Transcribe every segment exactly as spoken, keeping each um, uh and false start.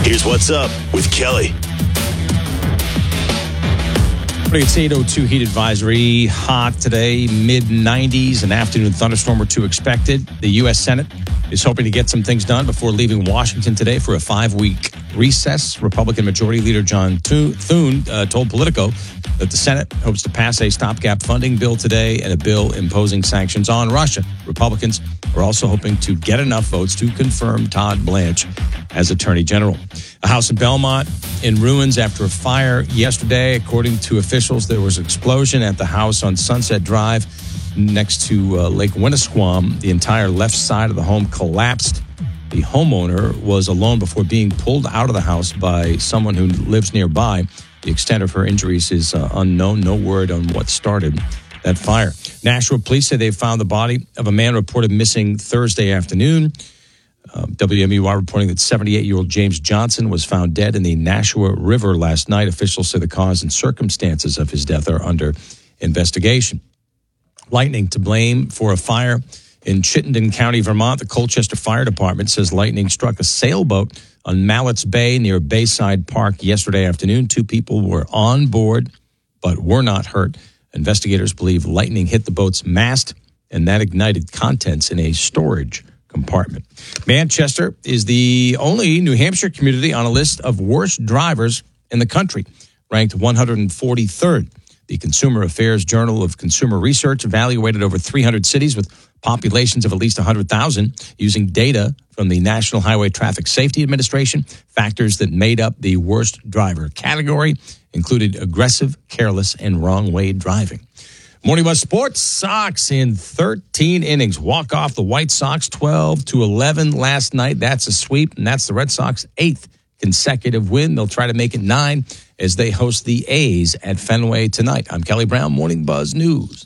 Here's What's Up with Kelly. It's eight oh two heat advisory. Hot today, mid nineties, an afternoon thunderstorm or two expected. The U S Senate is hoping to get some things done before leaving Washington today for a five-week recess. Republican Majority Leader John Thune uh, told Politico that the Senate hopes to pass a stopgap funding bill today and a bill imposing sanctions on Russia. Republicans are also hoping to get enough votes to confirm Todd Blanche as Attorney General. A house in Belmont in ruins after a fire yesterday. According to officials, there was an explosion at the house on Sunset Drive next to uh, Lake Winnisquam. The entire left side of the home collapsed. The homeowner was alone before being pulled out of the house by someone who lives nearby. The extent of her injuries is uh, unknown. No word on what started that fire. Nashua police say they found the body of a man reported missing Thursday afternoon. Uh, W M U R reporting that seventy-eight-year-old James Johnson was found dead in the Nashua River last night. Officials say the cause and circumstances of his death are under investigation. Lightning to blame for a fire in Chittenden County, Vermont. The Colchester Fire Department says lightning struck a sailboat on Mallett's Bay near Bayside Park yesterday afternoon. Two people were on board but were not hurt. Investigators believe lightning hit the boat's mast and that ignited contents in a storage compartment. Manchester is the only New Hampshire community on a list of worst drivers in the country, ranked one hundred forty-third. The Consumer Affairs Journal of Consumer Research evaluated over three hundred cities with populations of at least one hundred thousand using data from the National Highway Traffic Safety Administration. Factors that made up the worst driver category included aggressive, careless, and wrong-way driving. Morning Buzz Sports. Sox in thirteen innings walk off the White Sox twelve to eleven last night. That's a sweep, and that's the Red Sox eighth consecutive win. They'll try to make it nine as they host the A's at Fenway tonight. I'm Kelly Brown, Morning Buzz News.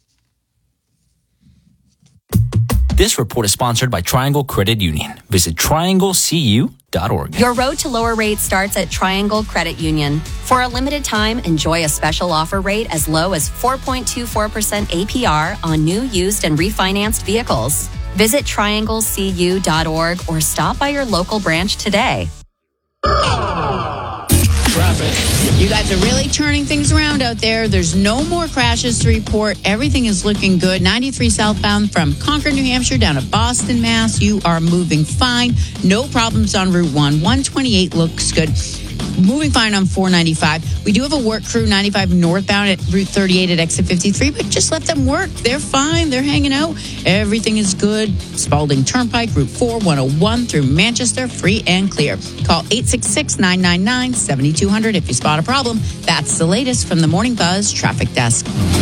This report is sponsored by Triangle Credit Union. Visit triangle c u dot org. Your road to lower rates starts at Triangle Credit Union. For a limited time, enjoy a special offer rate as low as four point two four percent A P R on new, used, and refinanced vehicles. Visit triangle c u dot org or stop by your local branch today. You guys are really turning things around out there. There's no more crashes to report. Everything is looking good. ninety-three southbound from Concord, New Hampshire down to Boston, Mass. You are moving fine. No problems on Route one. one twenty-eight looks good. Moving fine on four ninety-five. We do have a work crew ninety-five northbound at Route thirty-eight at exit fifty-three, but just let them work. They're fine. They're hanging out. Everything is good. Spalding Turnpike, Route four, one oh one through Manchester, free and clear. Call eight six six, nine nine nine, seven two zero zero if you spot a problem. That's the latest from the Morning Buzz Traffic Desk.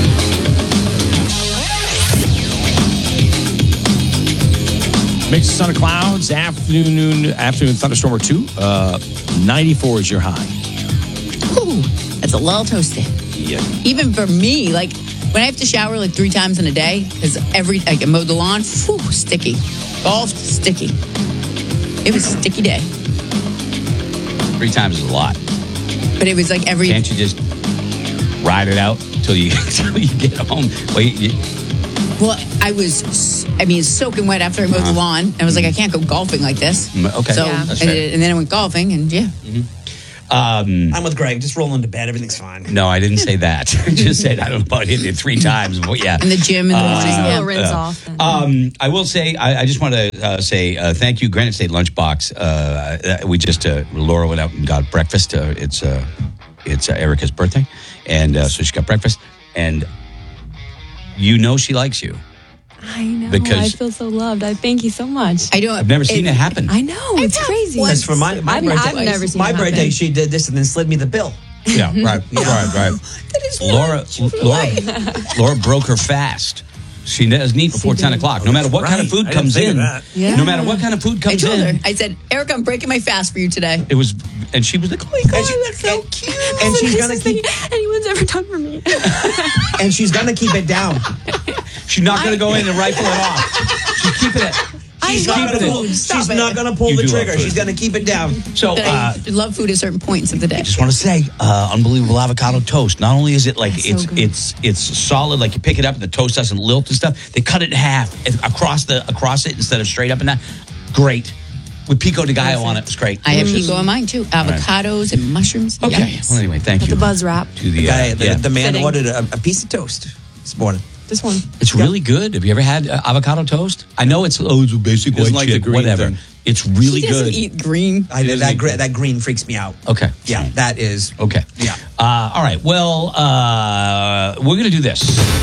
Mix of sun and clouds, afternoon afternoon thunderstorm or two. Uh, ninety-four is your high. Ooh, that's a little toasty. Yeah. Even for me, like when I have to shower like three times in a day, because every I can mow the lawn, whew, sticky. Golf, sticky. It was a sticky day. Three times is a lot. But it was like every... Can't you just ride it out till you, till you get home? Well, you, you, Well, I was, I mean, soaking wet after I mowed uh-huh. the lawn. I was like, I can't go golfing like this. Okay. So, yeah. and, and then I went golfing, and yeah. Mm-hmm. Um, I'm with Greg. Just roll into bed. Everything's fine. No, I didn't say that. I just said I don't know about hitting it three times. But yeah. In the gym in the uh, morning. Yeah. Uh, rinse off. Um, I will say, I, I just want to uh, say uh, thank you, Granite State Lunchbox. Uh, we just, uh, Laura went out and got breakfast. Uh, it's uh, it's uh, Erica's birthday. And uh, so she got breakfast. And you know she likes you. I know. Because I feel so loved. I thank you so much. I don't. I've never seen it, it happen. I know. It's crazy. Because for my, my I've, birthday, I've never seen my it birthday, happen. she did this and then slid me the bill. Yeah, right, Yeah. right, right. That is Laura, Laura, Laura broke her fast. She doesn't eat before ten o'clock. No matter what Right. kind of food I comes didn't in. think of that. Yeah. No matter what kind of food I comes told in. her. I said, Erica, I'm breaking my fast for you today. It was, and she was like, "Oh my god, And she- that's so and- cute." And she's the gonna nicest keep, thing anyone's ever done for me. and she's gonna keep it down. She's not going to go in and rifle it off. She's keeping it. She's I not love gonna pull, food. Stop she's it. not gonna pull You the do love trigger. food. She's gonna keep it down. So, But uh, I love food at certain points of the day. just want to say, uh, unbelievable avocado toast. Not only is it like That's it's so good. it's it's solid, like you pick it up and the toast doesn't lilt and stuff. They cut it in half and across the across it instead of straight up and that. Great, with pico de gallo on it. It's great. I have pico in mine too. Avocados and mushrooms. Okay. Yes. Well, anyway, thank With you. the buzz wrap. To the, Guy, uh, the, yeah. the man Fitting. ordered a, a piece of toast this morning. This one. It's really good. Have you ever had uh, avocado toast? I know it's oh, it's a basic Doesn't white like the chick, green whatever. thing. It's really He doesn't good. eat green. I, that, gre- that green freaks me out. Okay. Yeah, that is. Okay. Yeah. Uh, all right. Well, uh, we're going to do this.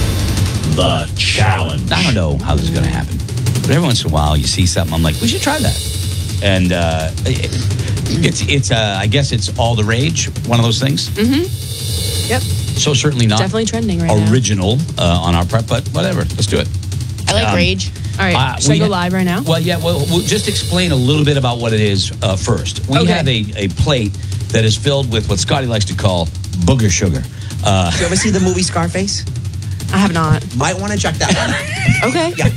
The challenge. I don't know how this is going to happen, but every once in a while you see something, I'm like, we should try that. And uh, it, it's it's uh, I guess it's all the rage. One of those things. Mm-hmm. Yep. So certainly not Definitely trending right now. original uh, on our prep, but whatever. Let's do it. I like Um, rage. All right. Uh, Should I we go ha- live right now? Well, yeah. Well, we'll just explain a little bit about what it is uh, first. We Okay. have a, a plate that is filled with what Scotty likes to call booger sugar. Uh, You ever see the movie Scarface? I have not. Might want to check that one. Okay. Yeah.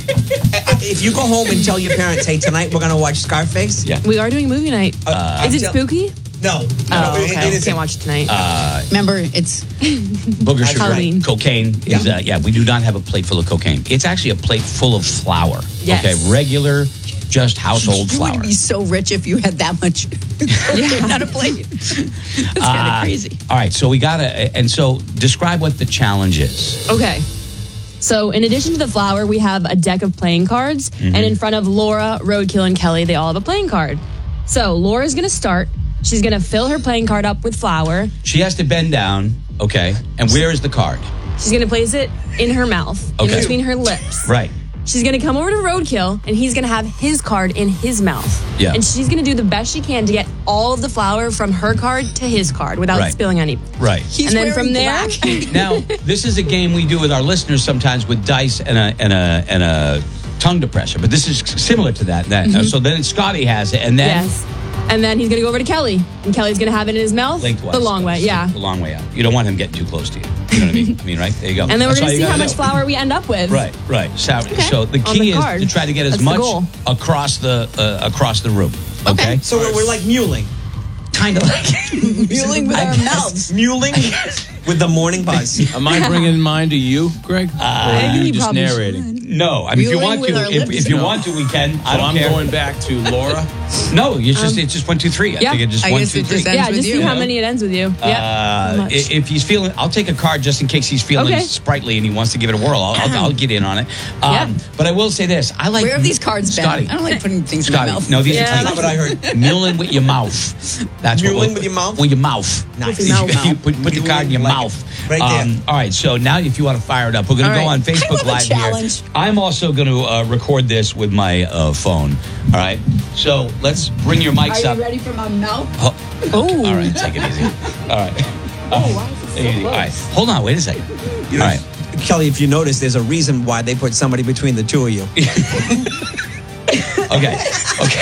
If you go home and tell your parents, hey, tonight we're going to watch Scarface. Yeah. We are doing movie night. Uh, Is it tell- spooky? No. no Oh, it- okay. it isn't. Can't watch it tonight. Remember, it's Booger sugar, Halloween. cocaine is Yeah. uh, yeah. We do not have a plate full of cocaine. It's actually a plate full of flour. Yes. Okay, regular, just household you flour. would be so rich if you had that much cocaine on a plate. That's kind of Uh, crazy. All right, so we gotta. And so, describe what the challenge is. Okay. So, in addition to the flower, we have a deck of playing cards. Mm-hmm. And in front of Laura, Roadkill, and Kelly, they all have a playing card. So, Laura's going to start. She's going to fill her playing card up with flour. She has to bend down. Okay, and where is the card? She's going to place it in her mouth, Okay. in between her lips. Right. She's going to come over to Roadkill, and he's going to have his card in his mouth. Yeah. And she's going to do the best she can to get all of the flour from her card to his card without Right. spilling any. Right. He's and then wearing from there, black. Now, this is a game we do with our listeners sometimes with dice and a and a and a tongue depressor, but this is similar to that. That uh, so then Scotty has it, and then yes. And then he's going to go over to Kelly, and Kelly's going to have it in his mouth lengthwise. the long way. Yeah. the long way out. You don't want him getting too close to you. You know what I mean? I mean, right? There you go. And then we're That's going all to you see how gotta much do. flour we end up with. Right, right. So, so the On key the is card. to try to get as That's the much goal. across the uh, across the room. Okay, So we're, we're like muling. kind of like Muling with I our guess. mouths. Muling with the morning buzz. Am I bringing mine to you, Greg? or are you you just probably narrating? No, I mean if you Muling want with to, our if, lips. if you No. want to, we can. I So don't I'm care. going back to Laura. No, it's just it's just one, two, three. I Yeah. think it's just I one, guess two, it three. just ends Yeah, with just you. see how many it ends with you. Yeah. Uh, much. i- if he's feeling, I'll take a card just in case he's feeling Okay. sprightly and he wants to give it a whirl. I'll, I'll, I'll get in on it. Um, Yeah. But I will say this: I like Where have these cards been? Scotty. I don't like putting things Scotty, in my mouth. no, these Yeah. are That's not what I heard. Mulling with your mouth. That's what Mulling we'll- with your mouth? With your mouth. Nice. With your mouth. You put, put the card in your Like mouth. it. Right there. all right, so now if you want to fire it up, we're going to All go right. on Facebook I love a Live challenge. here. I'm also going to uh, record this with my uh, phone. All right, so let's bring your mics Are up. you ready for my mouth? Oh, okay. All right, take it easy. All right. Oh, easy. All right, hold on, wait a second. All right. Kelly, if you notice, there's a reason why they put somebody between the two of you. Okay. Okay.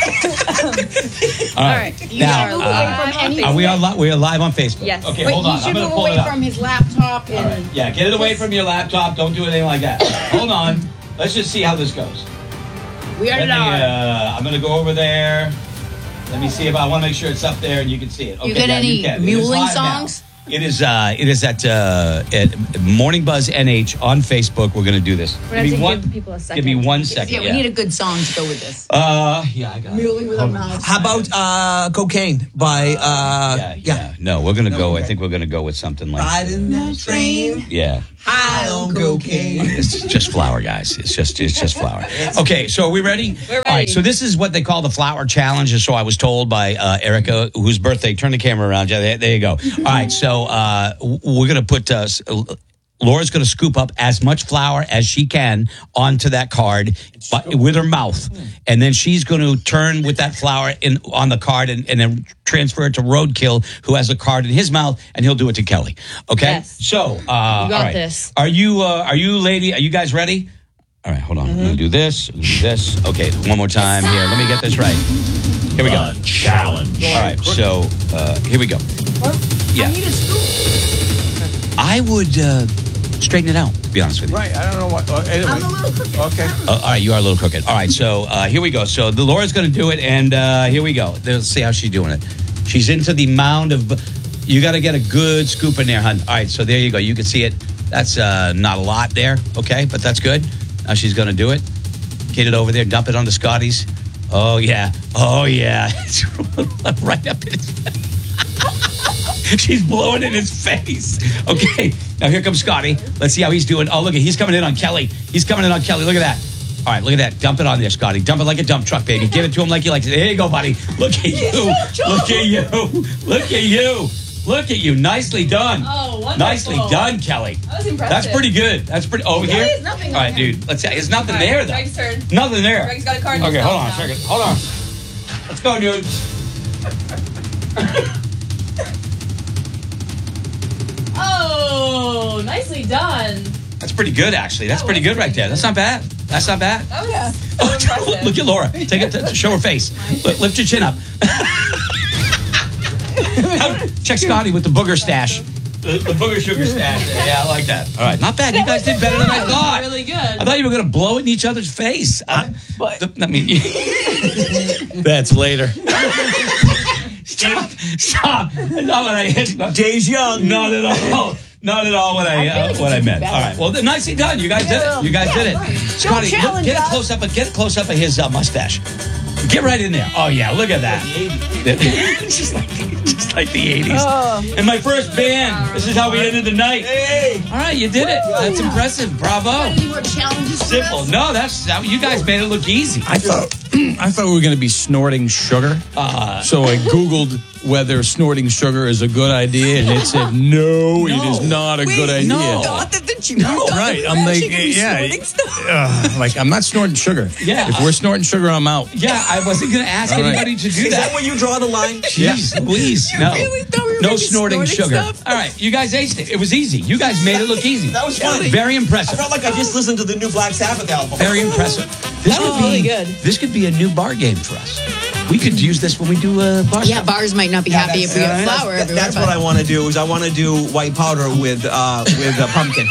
All right. You Now, gotta move uh, away from any- are we on? Li- we are live on Facebook. Yes. Okay, Wait, hold you on. I'm should going to move pull away it up. from his laptop and All right. Yeah, get it away from your laptop. Don't do anything like that. Hold on. Let's just see how this goes. we are Let me, live. uh, I'm going to go over there. Let me see if I want to make sure it's up there and you can see it. Okay, You got yeah, any can. It is Muling live now. songs? It is. Uh, it is at, uh, at Morning Buzz N H on Facebook. We're going to do this. We're gonna Give me have to one- give people a second. Give me one second. Yeah, we need a good song to go with this. Uh, yeah, I got it. Muling with our Hold on. mouths. How about uh, cocaine by uh, Yeah, yeah. No, we're gonna go. I think we're gonna go with something like. Riding that train, Yeah, high on cocaine. it's just flour, guys. It's just it's just flour. Okay, so are we ready? We're All right. ready. So this is what they call the flour challenge. So I was told by uh, Erica, whose birthday. Turn the camera around. Yeah, there, there you go. All right. So uh, we're gonna put. Uh, s- Laura's going to scoop up as much flour as she can onto that card but, with her mouth. And then she's going to turn with that flour in on the card and, and then transfer it to Roadkill, who has a card in his mouth, and he'll do it to Kelly. Okay? Yes. So, uh, You got all right. this. Are you, uh, are you lady, are you guys ready? All right, hold on. I'm going to do this, do this. Okay, one more time here. Let me get this right. Here we go. The challenge. All right, so uh, here we go. Yeah. I would uh, straighten it out, to be honest with you. Right. I don't know what. Uh, anyway. I'm a little crooked. Okay. Uh, all right, you are a little crooked. All right, so uh, here we go. So the Laura's going to do it, and uh, here we go. Let's see how she's doing it. She's into the mound of. You got to get a good scoop in there, hun. All right, so there you go. You can see it. That's uh, not a lot there, okay, but that's good. Now she's going to do it. Get it over there. Dump it onto Scotty's. Oh, yeah. Oh, yeah. It's right up in his She's blowing in his face. Okay, now here comes Scotty. Let's see how he's doing. Oh, look, he's coming in on Kelly. He's coming in on Kelly. Look at that. All right, look at that. Dump it on there, Scotty. Dump it like a dump truck, baby. Give it to him like you like it. There you go, buddy. Look at you. Look at you. Look at you. Look at you. Nicely done. Oh, wonderful. Nicely done, Kelly. That was impressive. That's pretty good. That's pretty. Over Yeah, here? there's nothing All right, on here. dude. Let's see. There's nothing All right, there, though. Greg's turn. Nothing there. Greg's got a card. Okay, hold on a now. second. Hold on. Let's go, dude. Oh, nicely done. That's pretty good, actually. That's That pretty was good right pretty there. good. That's not bad. That's not bad. That was yeah. so Oh, impressive. look at Laura. Take it. To, show her face. Li- Lift your chin up. Check Scotty with the booger stash. The, the booger sugar stash. Yeah, I like that. All right, not bad. You guys did better than I thought. Really good. I thought you were going to blow it in each other's face. I, I mean, That's later. stop. Stop. Not what I hit. Days young. Not at all. Not at all what I uh, what I meant. All right. Well, then, nicely done. You guys did it. You guys did it. Scotty, look, get a close up. Get a close up of his uh, mustache. Get right in there. Oh yeah, look at that. just like just like the eighties. And my first band. This is how we ended the night. Hey. All right, you did it. That's impressive. Bravo. Any more challenges? for Simple. us? No, that's that, you guys made it look easy. I thought I thought we were going to be snorting sugar. Uh, So I Googled whether snorting sugar is a good idea, and it said no, it is not a good idea. no. Thought that you No, right. I'm like, yeah. Uh, like, I'm not snorting sugar. Yeah. If we're snorting sugar, I'm out. Yeah, I wasn't going to ask All right. anybody to do Is that that. where you draw the line? Jeez, Louise, no. really thought we were no gonna be snorting, snorting sugar. stuff? All right, you guys aced it. It was easy. You guys made it look easy. That was fun. Very I impressive. felt like I just listened to the new Black Sabbath album. Very impressive. This That was could be really good. This could be a new bar game for us. We could use this when we do a bar. Yeah, bars might not be Yeah, happy if we that's- have flour That's, everywhere. that's what I want to do. Is I want to do white powder with uh, with uh, pumpkin.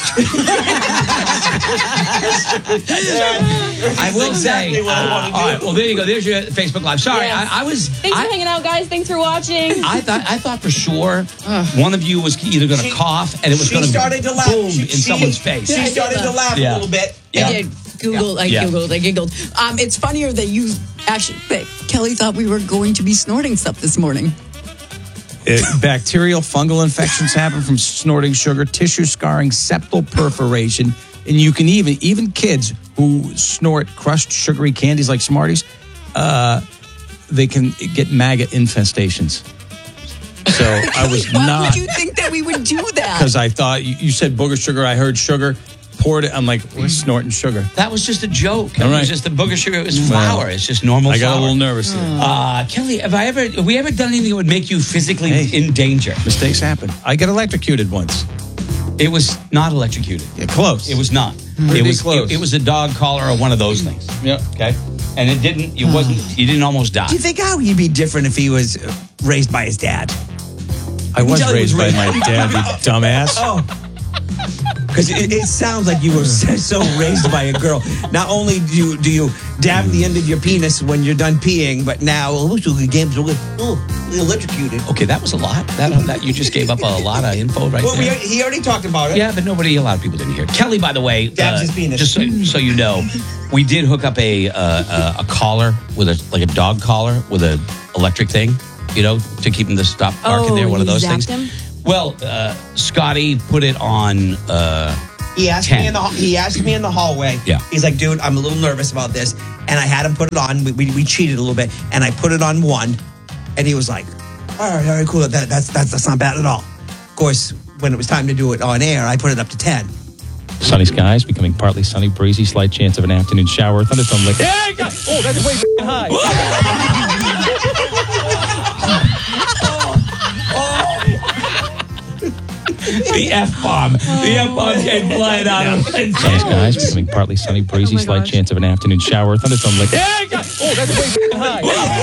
I will say. exactly what I uh, wanna do. all right. Well, there you go. There's your Facebook Live. Sorry, Yes. I, I was. Thanks I, for hanging out, guys. Thanks for watching. I thought I thought for sure one of you was either going to She- cough and it was She going to started to laugh. boom She- in she- someone's face. She started to laugh Yeah. a little bit. Yeah. I did. Googled, I Yeah. Googled, I giggled. Um, it's funnier that you actually, that Kelly thought we were going to be snorting stuff this morning. Uh, bacterial fungal infections happen from snorting sugar, tissue scarring, septal perforation, and you can even even kids who snort crushed sugary candies like Smarties, uh, they can get maggot infestations. So I was Why not would you think that we would do that? because I thought you, you said booger sugar. I heard sugar. Poured it. I'm like, we're snorting sugar. That was just a joke. It All right. was just the booger sugar. It was Well, flour. It's just normal I got flour. a little nervous here. Uh, Kelly, have I ever have we ever done anything that would make you physically Hey. in danger? Mistakes happen. I got electrocuted once. It was not electrocuted. Yeah, close. It was not. Pretty It was close. It, it was a dog collar or one of those things. Yep. Okay. And it didn't. It wasn't. You didn't almost die. Do you think how he'd be different if he was uh, raised by his dad? I was tell he was raised by raised- my dad, you dumbass. Oh. Because it, it sounds like you were so raised by a girl. Not only do you do you dab the end of your penis when you're done peeing, but now oh, the games are oh, electrocuted. Okay, that was a lot. That that you just gave up a lot of info right Well, we, there. he already talked about it. Yeah, but nobody, a lot of people didn't hear. Kelly, by the way, Dabs his penis. just so, so you know, we did hook up a uh, a, a collar with a like a dog collar with a electric thing, you know, to keep him to stop barking Oh, there. One of you those zapped things. him? Well, uh, Scotty put it on. Uh, He asked ten. me in the he asked me in the hallway. Yeah. He's like, dude, I'm a little nervous about this, and I had him put it on. We, we, we cheated a little bit, and I put it on one, and he was like, all right, all right, cool. That, that's that's that's not bad at all. Of course, when it was time to do it on air, I put it up to ten. Sunny skies becoming partly sunny, breezy, slight chance of an afternoon shower. Thunderstorm like, hey, God! Oh, that's way f***ing high. the F bomb. The F bomb came flying out of Sunny skies becoming partly sunny, breezy, Oh my slight gosh. chance of an afternoon shower. Thunderstorm like, hey, God! Oh, that's way f***ing high.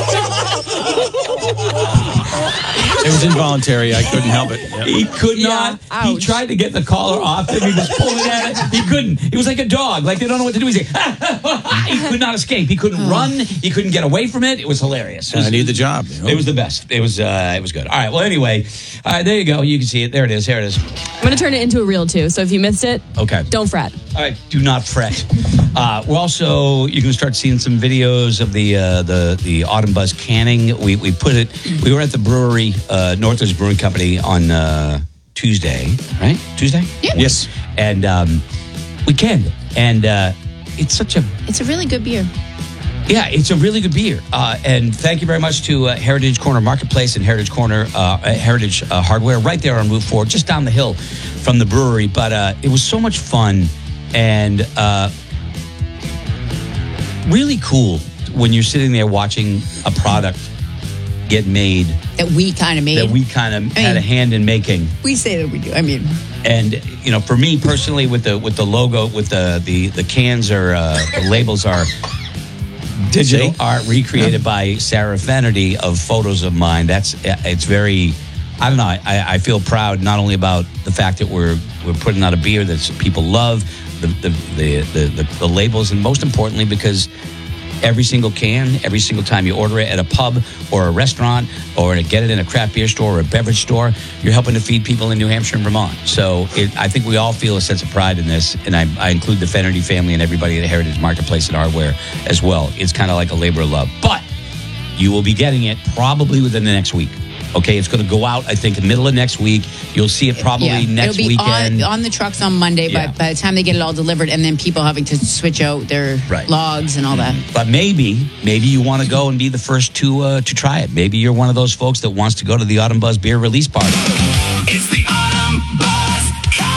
It was involuntary. I couldn't help it. Yep. He could Yeah, not. He ouch. tried to get the collar off him. He was pulling at it. He couldn't. He was like a dog. Like they don't know what to do. He's like, he could not escape. He couldn't run. He couldn't get away from it. It was hilarious. It was, I need the job. you know? It was the best. It was. Uh, it was good. All right. Well, anyway, all right. There you go. You can see it. There it is. There it is. I'm going to turn it into a reel, too. So if you missed it, Okay. don't fret. All right, do not fret. Uh, we're also you can start seeing some videos of the uh, the the Autumn Buzz canning. We we put it. We were at the brewery, uh, Northwoods Brewing Company on uh, Tuesday, right? Tuesday. Yeah. Yes. And um, we canned it, and uh, it's such a It's a really good beer. yeah, it's a really good beer. Uh, and thank you very much to uh, Heritage Corner Marketplace and Heritage Corner uh, Heritage uh, Hardware, right there on Route four, just down the hill from the brewery. But uh, it was so much fun. And uh, really cool when you're sitting there watching a product get made That we kind of made. that we kind of I had a mean- hand in making. We say that we do. I mean, And you know, for me personally, with the with the logo, with the the the cans are uh, the labels are digital art recreated by Sarah Fennerty of photos of mine. That's it's very. I don't know. I, I feel proud not only about the fact that we're we're putting out a beer that people love, the the the the, the, the labels, and most importantly, because every single can, every single time you order it at a pub or a restaurant or to get it in a craft beer store or a beverage store, you're helping to feed people in New Hampshire and Vermont. So it, I think we all feel a sense of pride in this, and I, I include the Fennerty family and everybody at Heritage Marketplace and Hardware as well. It's kind of like a labor of love, but you will be getting it probably within the next week. Okay, it's going to go out, I think, in the middle of next week. You'll see it probably yeah. next It'll be weekend. On, on the trucks on Monday Yeah. by, by the time they get it all delivered, and then people having to switch out their Right. logs and all that. But maybe, maybe you want to go and be the first to uh, to try it. Maybe you're one of those folks that wants to go to the Autumn Buzz beer release party. It's the Autumn Buzz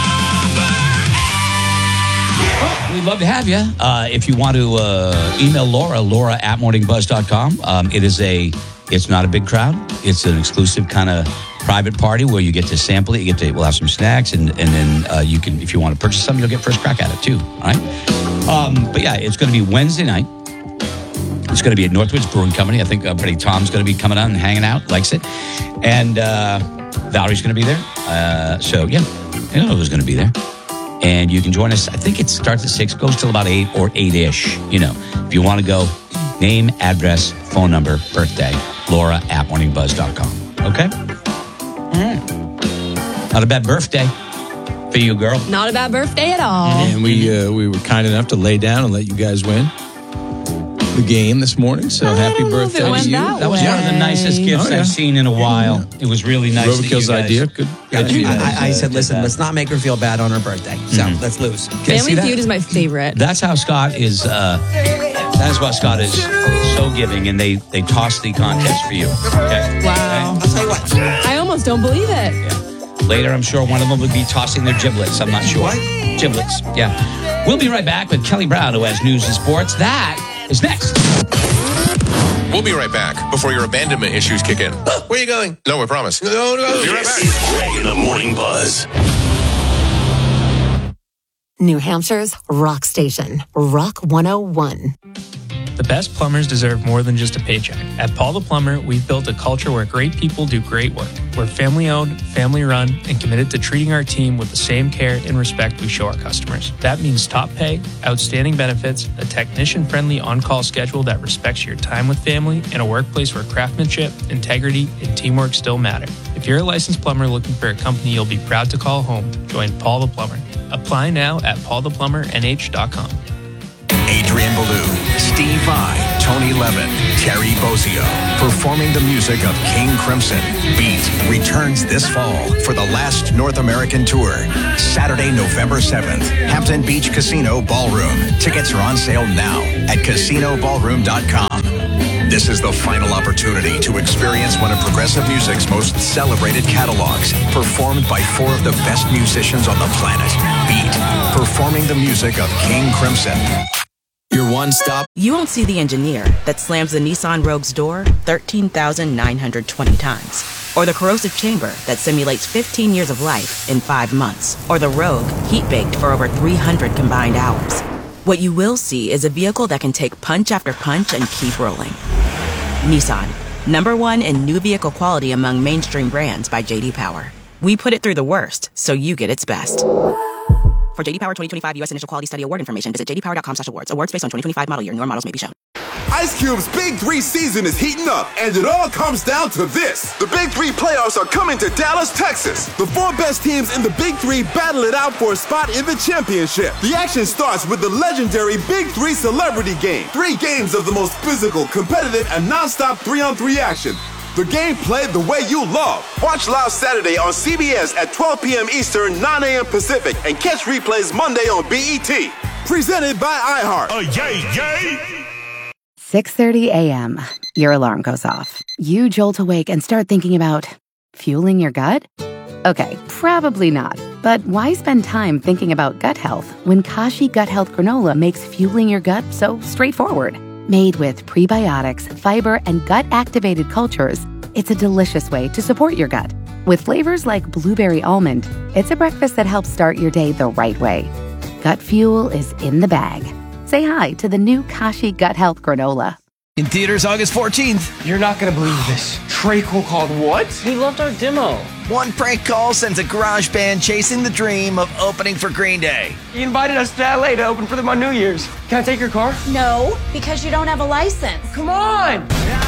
We'd love to have you. Uh, if you want to uh, email Laura, Laura at morning buzz dot com. Um, it is a, it's not a big crowd. It's an exclusive kind of private party where you get to sample it. You get to, we'll have some snacks, and and then uh, you can, if you want to purchase something, you'll get first crack at it too. All right. Um, but yeah, it's going to be Wednesday night. It's going to be at Northwoods Brewing Company. I think uh, buddy Tom's going to be coming on and hanging out, likes it, and uh, Valerie's going to be there. Uh, so yeah, I don't know who's going to be there. And you can join us. I think it starts at six, goes till about eight or eight-ish. You know, if you want to go, name, address, phone number, birthday, Laura at morning buzz dot com. Okay? All right. Not a bad birthday for you, girl. Not a bad birthday at all. And we uh, we were kind enough to lay down and let you guys win the game this morning. So I happy don't know if it birthday to went you. that That was one of the way. nicest gifts Oh, yeah. I've seen in a while. It was really nice. that you Roadkill's guys- idea. Good. Yeah, good you I, guys, I, I uh, said, did listen, that. let's not make her feel bad on her birthday. So Mhm. let's lose. Okay, see Family that? Feud is my favorite. That's how Scott is. Uh, that's why Scott is so giving, and they they toss the contest for you. Okay. Wow. I'll tell you what. I almost don't believe it. Yeah. Later, I'm sure one of them would be tossing their giblets. I'm not sure. What? Giblets. Yeah. We'll be right back with Kelly Brown, who has news and sports. That is next. We'll be right back before your abandonment issues kick in. Where are you going? No, I promise. No, no, no. Be right This back. is Greg in the Morning Buzz. New Hampshire's rock station, Rock one oh one. The best plumbers deserve more than just a paycheck. At Paul the Plumber, we've built a culture where great people do great work. We're family owned, family run, and committed to treating our team with the same care and respect we show our customers. That means top pay, outstanding benefits, a technician-friendly on-call schedule that respects your time with family, and a workplace where craftsmanship, integrity, and teamwork still matter. If you're a licensed plumber looking for a company you'll be proud to call home, join Paul the Plumber. Apply now at paul the plumber n h dot com. Adrian Ballou, Steve Vai, Tony Levin, Terry Bozzio, performing the music of King Crimson. Beat returns this fall for the last North American tour. Saturday, November seventh, Hampton Beach Casino Ballroom. Tickets are on sale now at casino ballroom dot com. This is the final opportunity to experience one of progressive music's most celebrated catalogs, performed by four of the best musicians on the planet. Beat, performing the music of King Crimson. Your one stop. You won't see the engineer that slams the Nissan Rogue's door thirteen thousand nine hundred twenty times. Or the corrosive chamber that simulates fifteen years of life in five months. Or the Rogue heat-baked for over three hundred combined hours. What you will see is a vehicle that can take punch after punch and keep rolling. Nissan, number one in new vehicle quality among mainstream brands by J D Power. We put it through the worst, so you get its best. For J D Power twenty twenty-five U S Initial Quality Study Award information, visit j d power dot com slash awards. Awards based on twenty twenty-five model year. Newer models may be shown. Ice Cube's Big Three season is heating up, and it all comes down to this. The Big Three playoffs are coming to Dallas, Texas. The four best teams in the Big Three battle it out for a spot in the championship. The action starts with the legendary Big Three Celebrity Game. Three games of the most physical, competitive, and non-stop three-on-three action. The game played the way you love. Watch live Saturday on C B S at twelve p.m. Eastern, nine a.m. Pacific, and catch replays Monday on B E T. Presented by iHeart. Oh, yay, yay! six thirty a.m. Your alarm goes off. You jolt awake and start thinking about fueling your gut? Okay, probably not. But why spend time thinking about gut health when Kashi Gut Health Granola makes fueling your gut so straightforward? Made with prebiotics, fiber, and gut-activated cultures, it's a delicious way to support your gut. With flavors like blueberry almond, it's a breakfast that helps start your day the right way. Gut fuel is in the bag. Say hi to the new Kashi Gut Health Granola. In theaters August fourteenth. You're not going to believe this. Trey Cole called what? He loved our demo. One prank call sends a garage band chasing the dream of opening for Green Day. He invited us to L A to open for them on New Year's. Can I take your car? No, because you don't have a license. Come on!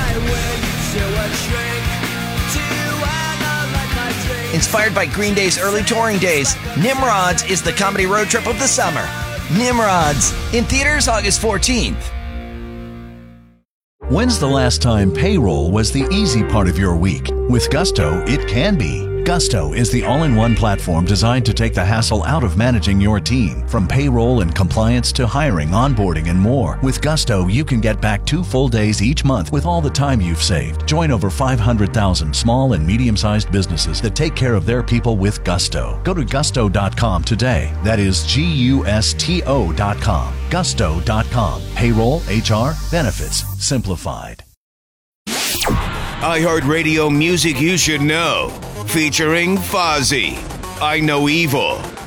Inspired by Green Day's early touring days, Nimrods is the comedy road trip of the summer. Nimrods, in theaters August fourteenth. When's the last time payroll was the easy part of your week? With Gusto, it can be. Gusto is the all-in-one platform designed to take the hassle out of managing your team. From payroll and compliance to hiring, onboarding, and more. With Gusto, you can get back two full days each month with all the time you've saved. Join over five hundred thousand small and medium-sized businesses that take care of their people with Gusto. Go to gusto dot com today. That is G U S T O dot com. gusto dot com. Payroll, H R, benefits, simplified. iHeartRadio music you should know. Featuring Fozzy, I Know Evil.